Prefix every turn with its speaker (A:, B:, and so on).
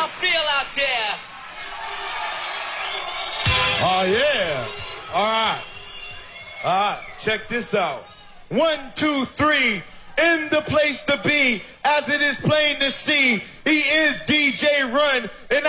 A: y'all feel out there?
B: Oh, yeah. All right. All right. Check this out. 1, 2, 3. In the place to be, as it is plain to see, he is DJ Run. And